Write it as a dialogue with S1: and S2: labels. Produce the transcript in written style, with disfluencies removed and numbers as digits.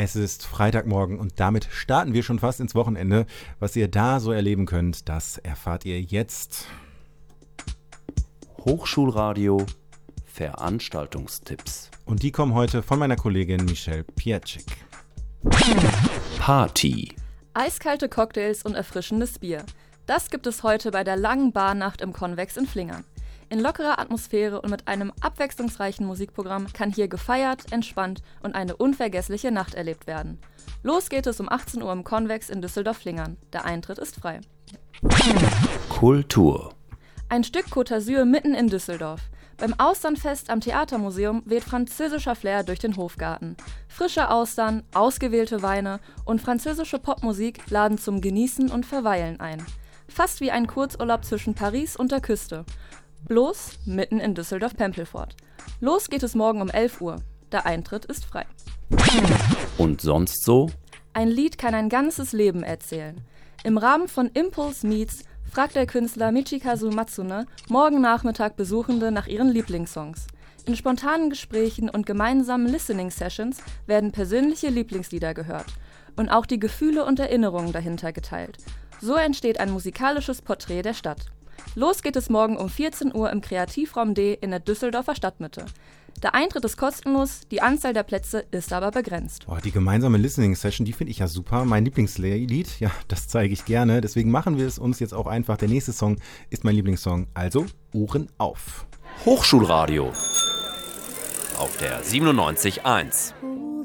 S1: Es ist Freitagmorgen und damit starten wir schon fast ins Wochenende. Was ihr da so erleben könnt, das erfahrt ihr jetzt.
S2: Hochschulradio Veranstaltungstipps.
S1: Und die kommen heute von meiner Kollegin Michelle Pietschik.
S2: Party.
S3: Eiskalte Cocktails und erfrischendes Bier. Das gibt es heute bei der langen Barnacht im Convex in Flingern. In lockerer Atmosphäre und mit einem abwechslungsreichen Musikprogramm kann hier gefeiert, entspannt und eine unvergessliche Nacht erlebt werden. Los geht es um 18 Uhr im Convex in Düsseldorf-Flingern. Der Eintritt ist frei.
S2: Kultur.
S3: Ein Stück Côte d'Azur mitten in Düsseldorf. Beim Austernfest am Theatermuseum weht französischer Flair durch den Hofgarten. Frische Austern, ausgewählte Weine und französische Popmusik laden zum Genießen und Verweilen ein. Fast wie ein Kurzurlaub zwischen Paris und der Küste. Bloß mitten in Düsseldorf-Pempelfort. Los geht es morgen um 11 Uhr. Der Eintritt ist frei.
S2: Und sonst so?
S3: Ein Lied kann ein ganzes Leben erzählen. Im Rahmen von Impulse Meets fragt der Künstler Michikazu Matsune morgen Nachmittag Besuchende nach ihren Lieblingssongs. In spontanen Gesprächen und gemeinsamen Listening-Sessions werden persönliche Lieblingslieder gehört und auch die Gefühle und Erinnerungen dahinter geteilt. So entsteht ein musikalisches Porträt der Stadt. Los geht es morgen um 14 Uhr im Kreativraum D in der Düsseldorfer Stadtmitte. Der Eintritt ist kostenlos, die Anzahl der Plätze ist aber begrenzt.
S1: Die gemeinsame Listening-Session, die finde ich ja super. Mein Lieblingslied, ja, das zeige ich gerne. Deswegen machen wir es uns jetzt auch einfach. Der nächste Song ist mein Lieblingssong. Also, Ohren auf.
S2: Hochschulradio auf der 97.1.